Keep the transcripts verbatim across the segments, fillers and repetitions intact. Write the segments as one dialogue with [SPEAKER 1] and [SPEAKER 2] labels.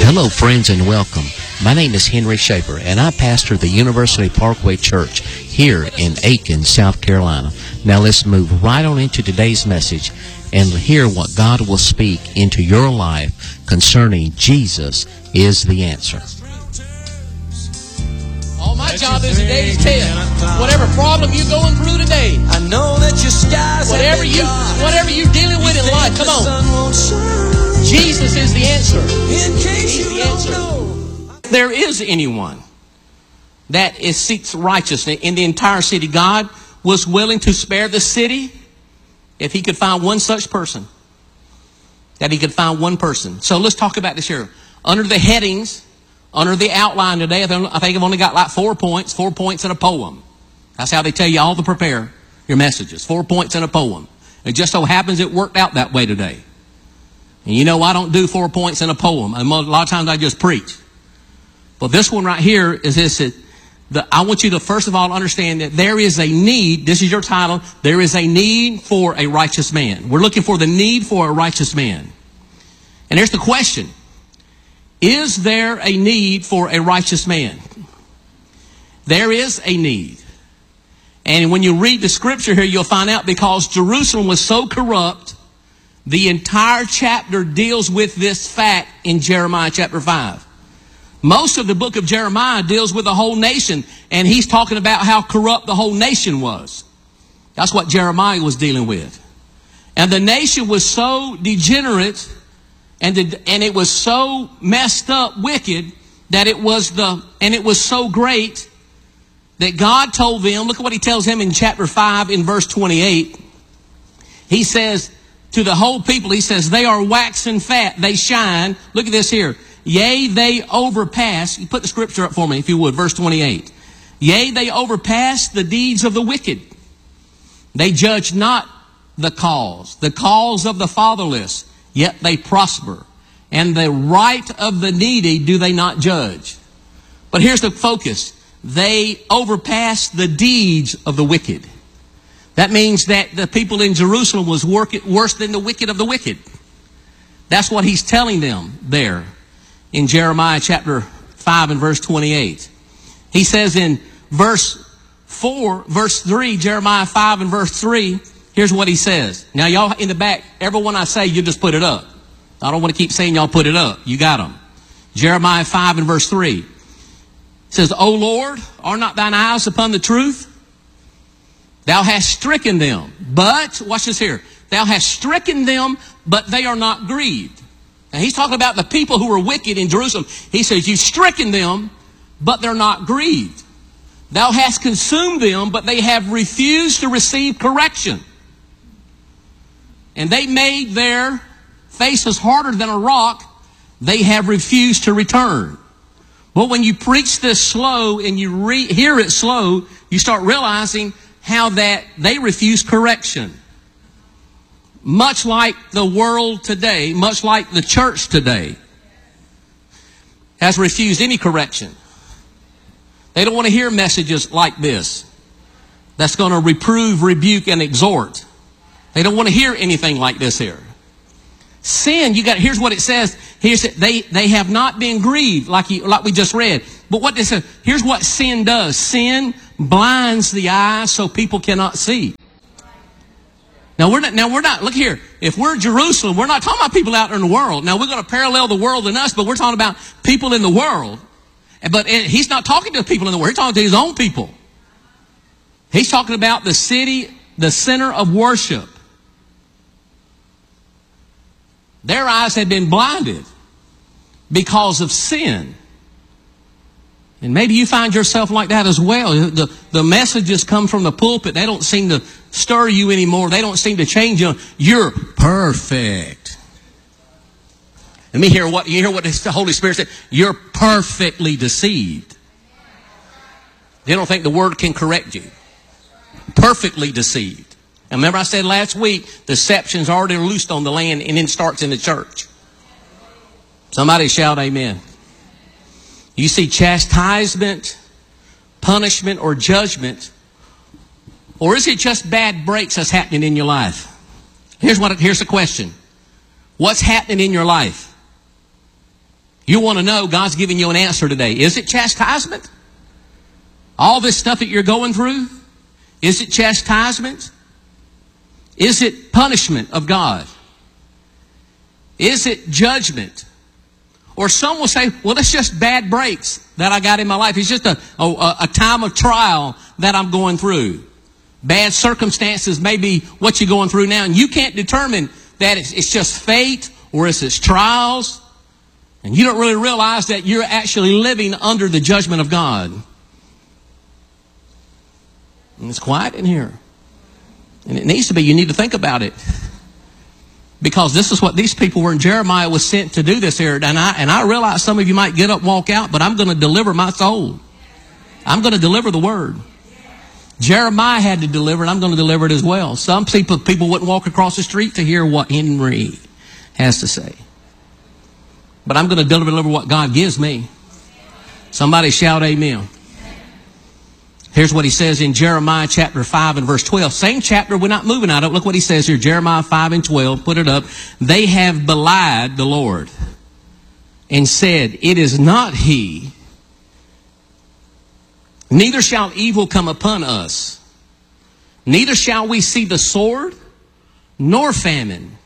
[SPEAKER 1] Hello, friends, and welcome. My name is Henry Shaper, and I pastor the University Parkway Church here in Aiken, South Carolina. Now let's move right on into today's message and hear what God will speak into your life concerning Jesus is the answer.
[SPEAKER 2] All my job is today's test. Whatever problem you're going through today,
[SPEAKER 3] I know that your skies
[SPEAKER 2] whatever you, whatever you're dealing with in life, come on. Jesus is the answer.
[SPEAKER 3] In case
[SPEAKER 2] He's
[SPEAKER 3] you
[SPEAKER 2] the
[SPEAKER 3] don't
[SPEAKER 2] answer.
[SPEAKER 3] know.
[SPEAKER 2] There is anyone that is seeks righteousness in the entire city. God was willing to spare the city if he could find one such person. That he could find one person. So let's talk about this here. Under the headings, under the outline today, I think I've only got like four points. Four points in a poem. That's how they tell you all to prepare your messages. Four points in a poem. It just so happens it worked out that way today. And you know, I don't do four points in a poem. A lot of times I just preach. But this one right here is this. The, I want you to first of all understand that there is a need. This is your title. There is a need for a righteous man. We're looking for the need for a righteous man. And here's the question. Is there a need for a righteous man? There is a need. And when you read the scripture here, you'll find out because Jerusalem was so corrupt, the entire chapter deals with this fact in Jeremiah chapter five. Most of the book of Jeremiah deals with the whole nation, and he's talking about how corrupt the whole nation was. That's what Jeremiah was dealing with. And the nation was so degenerate and the, and it was so messed up wicked that it was the and it was so great that God told them, look at what he tells him in chapter five in verse twenty-eight. He says to the whole people, he says, they are waxen fat, they shine. Look at this here. Yea, they overpass. You put the scripture up for me, if you would. Verse twenty-eight. Yea, they overpass the deeds of the wicked. They judge not the cause, the cause of the fatherless, yet they prosper. And the right of the needy do they not judge. But here's the focus. They overpass the deeds of the wicked. That means that the people in Jerusalem was worse than the wicked of the wicked. That's what he's telling them there in Jeremiah chapter five and verse twenty-eight. He says in verse four, verse three, Jeremiah five and verse three, here's what he says. Now y'all in the back, everyone I say, you just put it up. I don't want to keep saying y'all put it up. You got them. Jeremiah five and verse three. It says, O Lord, are not thine eyes upon the truth? Thou hast stricken them, but, watch this here, thou hast stricken them, but they are not grieved. Now he's talking about the people who were wicked in Jerusalem. He says, you've stricken them, but they're not grieved. Thou hast consumed them, but they have refused to receive correction. And they made their faces harder than a rock. They have refused to return. But when you preach this slow and you re- hear it slow, you start realizing how that they refuse correction. Much like the world today, much like the church today, has refused any correction. They don't want to hear messages like this that's going to reprove, rebuke, and exhort. They don't want to hear anything like this here. Sin, you got, here's what it says. Here's, they, they have not been grieved, like, you, like we just read. But what this, here's what sin does. Sin blinds the eyes so people cannot see. Now we're not, now we're not, look here, if we're Jerusalem, we're not talking about people out there in the world. Now we're going to parallel the world and us, but we're talking about people in the world. But he's not talking to people in the world, he's talking to his own people. He's talking about the city, the center of worship. Their eyes had been blinded because of sin. And maybe you find yourself like that as well. The, the messages come from the pulpit. They don't seem to stir you anymore. They don't seem to change you. You're perfect. Let me hear what you hear what the Holy Spirit said. You're perfectly deceived. They don't think the word can correct you. Perfectly deceived. And remember I said last week, deception's already loosed on the land and it starts in the church. Somebody shout amen. You see chastisement, punishment, or judgment, or is it just bad breaks that's happening in your life? Here's what. Here's the question. What's happening in your life? You want to know God's giving you an answer today. Is it chastisement? All this stuff that you're going through? Is it chastisement? Is it punishment of God? Is it judgment? Or some will say, well, it's just bad breaks that I got in my life. It's just a, a, a time of trial that I'm going through. Bad circumstances may be what you're going through now. And you can't determine that it's, it's just fate or it's, it's trials. And you don't really realize that you're actually living under the judgment of God. And it's quiet in here. And it needs to be. You need to think about it. Because this is what these people were, and Jeremiah was sent to do this here. And I, and I realize some of you might get up, walk out, but I'm going to deliver my soul. I'm going to deliver the word. Jeremiah had to deliver it. I'm going to deliver it as well. Some people, people wouldn't walk across the street to hear what Henry has to say. But I'm going to deliver what God gives me. Somebody shout amen. Here's what he says in Jeremiah chapter five and verse twelve. Same chapter, we're not moving out of it. Look what he says here, Jeremiah five and twelve. Put it up. They have belied the Lord and said, it is not he. Neither shall evil come upon us. Neither shall we see the sword nor famine.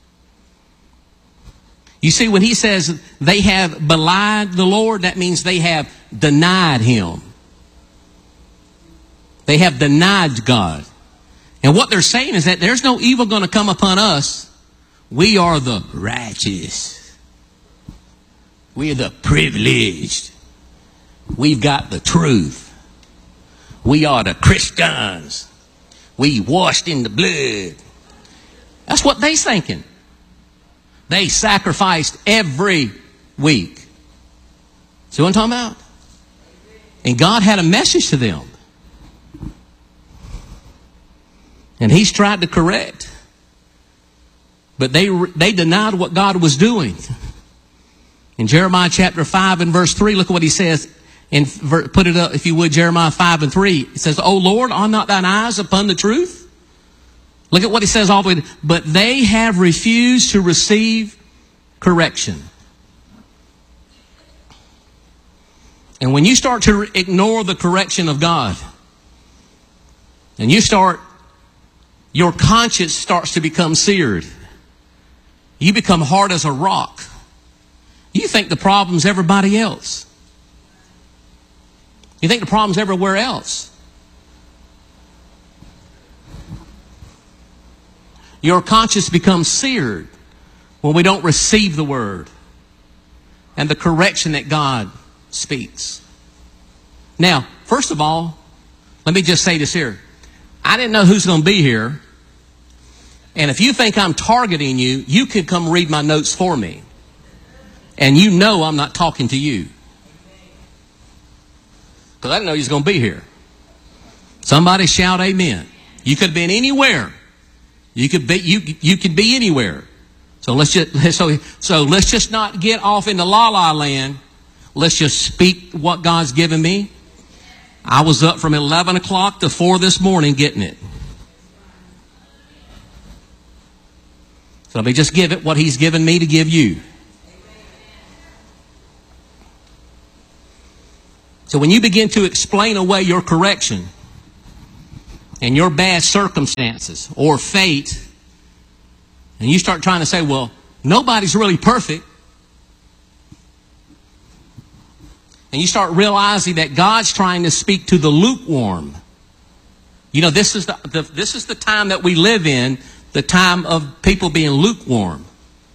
[SPEAKER 2] You see, when he says they have belied the Lord, that means they have denied him. They have denied God. And what they're saying is that there's no evil going to come upon us. We are the righteous. We are the privileged. We've got the truth. We are the Christians. We washed in the blood. That's what they're thinking. They sacrificed every week. See what I'm talking about? And God had a message to them. And he's tried to correct. But they they denied what God was doing. In Jeremiah chapter five and verse three, look at what he says. And put it up, if you would, Jeremiah five and three. It says, O Lord, are not thine eyes upon the truth? Look at what he says all the way. But they have refused to receive correction. And when you start to ignore the correction of God, and you start, your conscience starts to become seared. You become hard as a rock. You think the problem's everybody else. You think the problem's everywhere else. Your conscience becomes seared when we don't receive the word and the correction that God speaks. Now, first of all, let me just say this here. I didn't know who's going to be here. And if you think I'm targeting you, you could come read my notes for me. And you know I'm not talking to you. Because I didn't know he was going to be here. Somebody shout amen. You could have been anywhere. You could be you you could be anywhere. So let's just so so let's just not get off into la la land. Let's just speak what God's given me. I was up from eleven o'clock to four this morning getting it. So let me just give it what he's given me to give you. So when you begin to explain away your correction and your bad circumstances or fate, and you start trying to say, well, nobody's really perfect, and you start realizing that God's trying to speak to the lukewarm. You know, this is the, the this is the time that we live in, the time of people being lukewarm.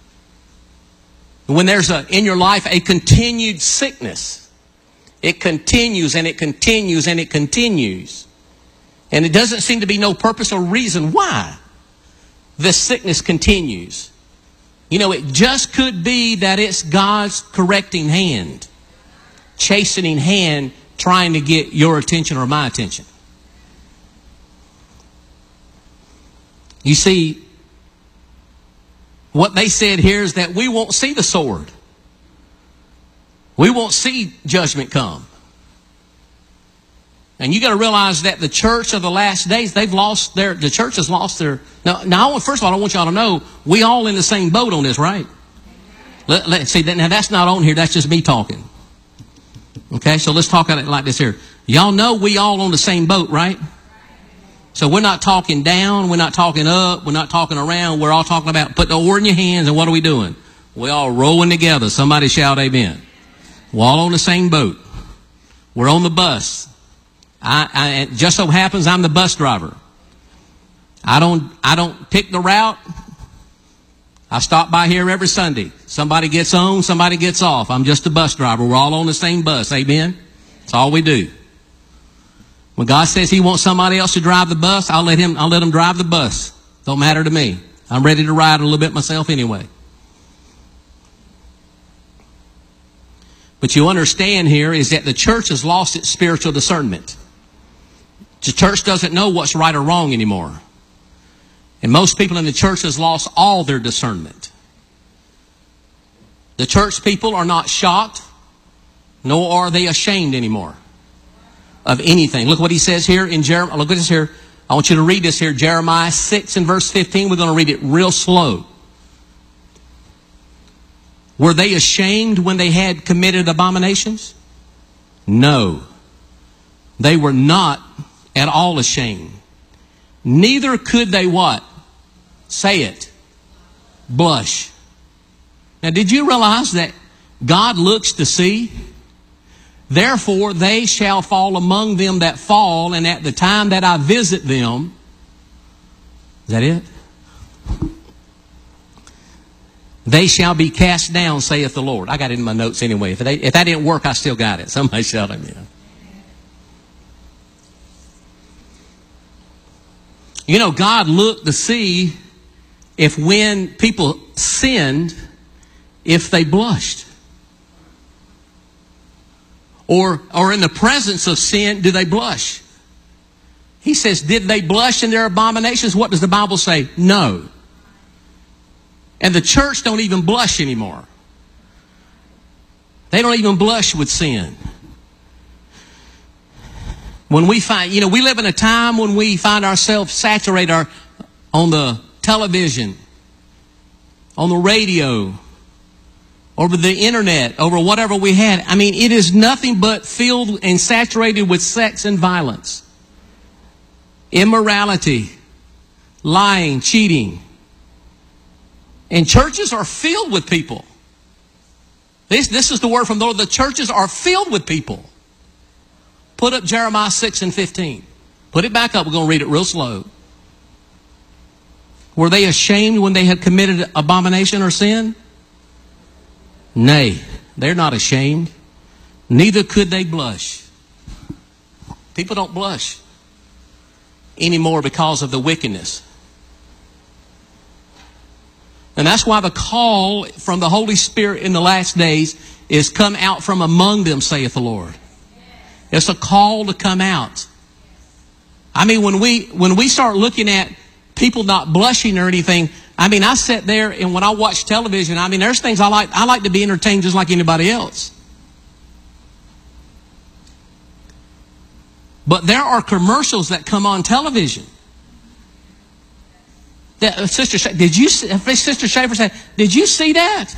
[SPEAKER 2] When there's a in your life a continued sickness, it continues and it continues and it continues. And it doesn't seem to be no purpose or reason why this sickness continues. You know, it just could be that it's God's correcting hand, chastening hand, trying to get your attention or my attention. You see, what they said here is that we won't see the sword. We won't see judgment come. And you got to realize that the church of the last days, they've lost their, the church has lost their, now, now first of all, I want y'all to know, we all in the same boat on this, right? Let, let, see, now that's not on here. That's just me talking. Okay, so let's talk about it like this here. Y'all know we all on the same boat, right? So we're not talking down. We're not talking up. We're not talking around. We're all talking about putting the oar in your hands. And what are we doing? We're all rowing together. Somebody shout amen. We're all on the same boat. We're on the bus. I, I it just so happens I'm the bus driver. I don't, I don't pick the route. I stop by here every Sunday. Somebody gets on, somebody gets off. I'm just a bus driver. We're all on the same bus. Amen? That's all we do. When God says He wants somebody else to drive the bus, I'll let him, I'll let him drive the bus. Don't matter to me. I'm ready to ride a little bit myself anyway. But you understand here is that the church has lost its spiritual discernment. The church doesn't know what's right or wrong anymore. And most people in the church has lost all their discernment. The church people are not shocked, nor are they ashamed anymore of anything. Look what he says here in Jeremiah. Look at this here. I want you to read this here. Jeremiah six and verse fifteen. We're going to read it real slow. Were they ashamed when they had committed abominations? No. They were not at all ashamed. Neither could they what? Say it. Blush. Now, did you realize that God looks to see? Therefore, they shall fall among them that fall, and at the time that I visit them. Is that it? They shall be cast down, saith the Lord. I got it in my notes anyway. If, it, if that didn't work, I still got it. Somebody shout amen. You know, God looked to see if when people sinned, if they blushed. Or, or in the presence of sin, do they blush? He says, did they blush in their abominations? What does the Bible say? No. And the church don't even blush anymore. They don't even blush with sin. When we find, you know, we live in a time when we find ourselves saturated our, on the television, on the radio, over the internet, over whatever we had. I mean, it is nothing but filled and saturated with sex and violence, immorality, lying, cheating. And churches are filled with people. This, this is the word from the Lord. The churches are filled with people. Put up Jeremiah six and fifteen. Put it back up. We're going to read it real slow. Were they ashamed when they had committed abomination or sin? Nay, they're not ashamed. Neither could they blush. People don't blush anymore because of the wickedness. And that's why the call from the Holy Spirit in the last days is come out from among them, saith the Lord. It's a call to come out. I mean, when we when we start looking at people not blushing or anything, I mean, I sit there and when I watch television, I mean, there's things I like. I like to be entertained just like anybody else. But there are commercials that come on television. That, uh, Sister, Sh- did you? Sister Schaefer said, "Did you see that?"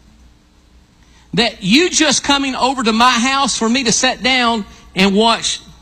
[SPEAKER 2] That you just coming over to my house for me to sit down and watch